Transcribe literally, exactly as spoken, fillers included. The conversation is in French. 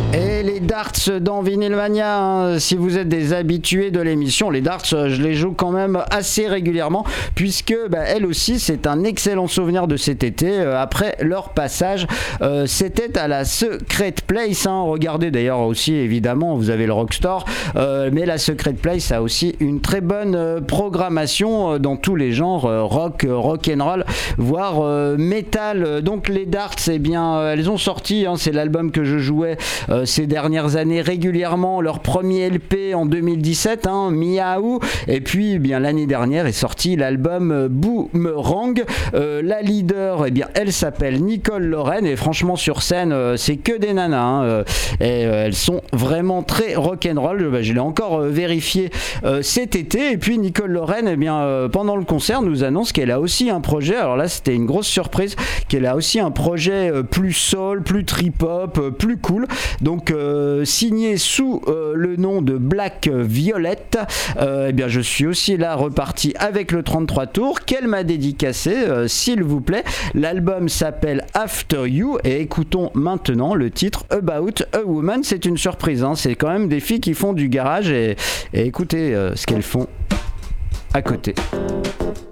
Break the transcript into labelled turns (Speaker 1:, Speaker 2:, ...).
Speaker 1: Et les darts dans Vinylmania, hein, si vous êtes des habitués de l'émission, les darts, je les joue quand même assez régulièrement, puisque bah, elle aussi, c'est un excellent souvenir de cet été. Euh, après leur passage, euh, c'était à la Secret Place. Hein. Regardez d'ailleurs aussi, évidemment, vous avez le Rockstore, euh, mais la Secret Place a aussi une très bonne euh, programmation euh, dans tous les genres, euh, rock, euh, rock and roll, voire euh, metal. Donc les darts, eh bien, euh, elles ont sorti, hein, c'est l'album que je jouais euh, ces dernières années régulièrement, leur premier L P en deux mille dix-sept, hein, Miaou, et puis eh bien l'année dernière est sorti l'album euh, Boomerang. Euh, la leader, eh bien elle s'appelle Nicole Lorraine, et franchement sur scène euh, c'est que des nanas, hein, euh, et euh, elles sont vraiment très rock'n'roll. Bah, je l'ai encore euh, vérifié euh, cet été. Et puis Nicole Lorraine, eh bien euh, pendant le concert nous annonce qu'elle a aussi un projet. Alors là c'était une grosse surprise, qu'elle a aussi un projet euh, plus soul, plus trip-hop, euh, plus cool. Donc euh, signé sous euh, le nom de Black Violet. Euh, eh bien je suis aussi là reparti avec le trente-trois tours qu'elle m'a dédicacé, euh, s'il vous plaît. L'album s'appelle After You, et écoutons maintenant le titre About a Woman. C'est une surprise, hein. C'est quand même des filles qui font du garage, et, et écoutez euh, ce qu'elles font à côté.